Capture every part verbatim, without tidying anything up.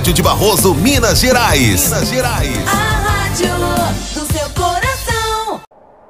de Barroso, Minas Gerais. Minas Gerais. A rádio do seu coração.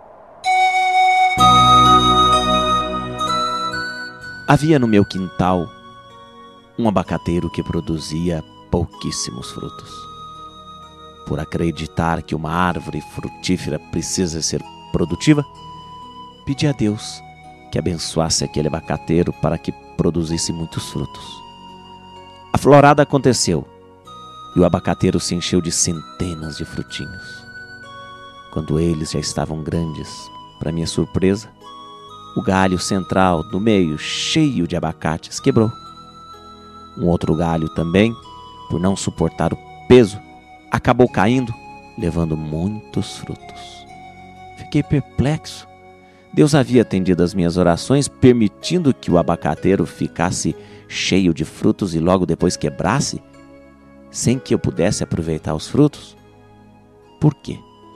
Havia no meu quintal um abacateiro que produzia pouquíssimos frutos. Por acreditar que uma árvore frutífera precisa ser produtiva, pedi a Deus que abençoasse aquele abacateiro para que produzisse muitos frutos. A florada aconteceu e o abacateiro se encheu de centenas de frutinhos. Quando eles já estavam grandes, para minha surpresa, o galho central do meio, cheio de abacates, quebrou. Um outro galho também, por não suportar o peso, acabou caindo, levando muitos frutos. Fiquei perplexo. Deus havia atendido as minhas orações, permitindo que o abacateiro ficasse cheio de frutos e logo depois quebrasse, sem que eu pudesse aproveitar os frutos? Por quê?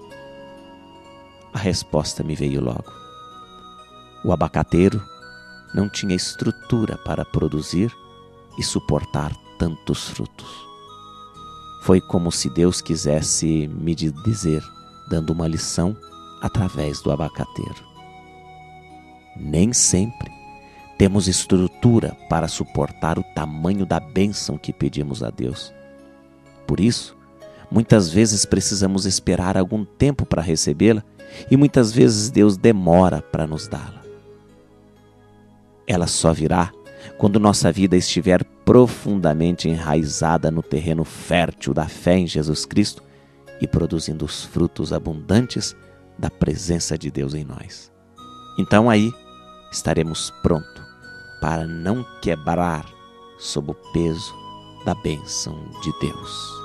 A resposta me veio logo. O abacateiro não tinha estrutura para produzir e suportar tantos frutos. Foi como se Deus quisesse me dizer, dando uma lição através do abacateiro. Nem sempre temos estrutura para suportar o tamanho da bênção que pedimos a Deus. Por isso, muitas vezes precisamos esperar algum tempo para recebê-la e muitas vezes Deus demora para nos dá-la. Ela só virá quando nossa vida estiver profundamente enraizada no terreno fértil da fé em Jesus Cristo e produzindo os frutos abundantes da presença de Deus em nós. Então aí estaremos prontos para não quebrar sob o peso da bênção de Deus.